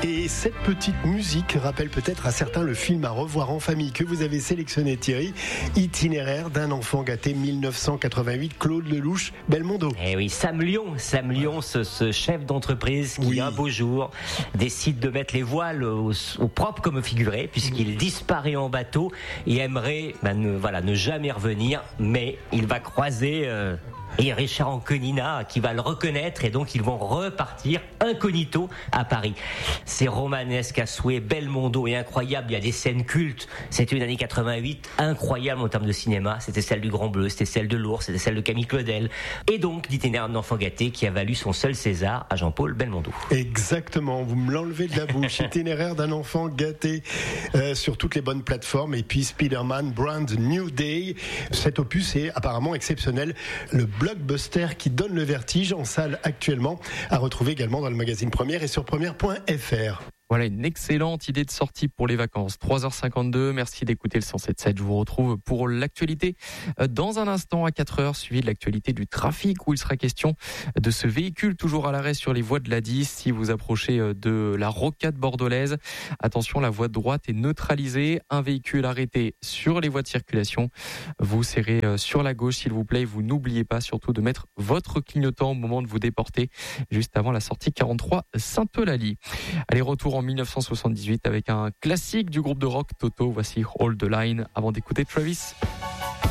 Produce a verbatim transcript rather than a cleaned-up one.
Et cette petite musique rappelle peut-être à certains le film à revoir en famille que vous avez sélectionné, Thierry, Itinéraire d'un enfant gâté dix-neuf cent quatre-vingt-huit, Claude Lelouch, Belmondo. Eh oui, Sam Lyon, Sam Lyon, ce, ce chef d'entreprise qui, oui. un beau jour, décide de mettre les voiles au, au propre comme au figuré, puisqu'il oui. disparaît en bateau et aimerait ben, ne, voilà, ne jamais revenir, mais il va croiser... Euh, Et Richard Anconina qui va le reconnaître et donc ils vont repartir incognito à Paris. C'est romanesque à souhait, Belmondo est incroyable, il y a des scènes cultes. C'était une année quatre-vingt-huit incroyable en termes de cinéma, c'était celle du Grand Bleu, c'était celle de l'Ours, c'était celle de Camille Claudel. Et donc d'Itinéraire d'un enfant gâté qui a valu son seul César à Jean-Paul Belmondo. Exactement, vous me l'enlevez de la bouche. Itinéraire d'un enfant gâté euh, sur toutes les bonnes plateformes. Et puis Spider-Man Brand New Day, cet opus est apparemment exceptionnel. Le blockbuster qui donne le vertige en salle actuellement, à retrouver également dans le magazine Première et sur première point f r. Voilà une excellente idée de sortie pour les vacances. trois heures cinquante-deux, merci d'écouter le cent sept virgule sept. Je vous retrouve pour l'actualité dans un instant à quatre heures, suivi de l'actualité du trafic où il sera question de ce véhicule toujours à l'arrêt sur les voies de l'A dix. Si vous approchez de la rocade bordelaise, attention, la voie de droite est neutralisée. Un véhicule arrêté sur les voies de circulation. Vous serrez sur la gauche, s'il vous plaît. Vous n'oubliez pas surtout de mettre votre clignotant au moment de vous déporter, juste avant la sortie quarante-trois Sainte-Eulalie. Allez, retour en dix-neuf cent soixante-dix-huit avec un classique du groupe de rock Toto. Voici Hold the Line avant d'écouter Travis.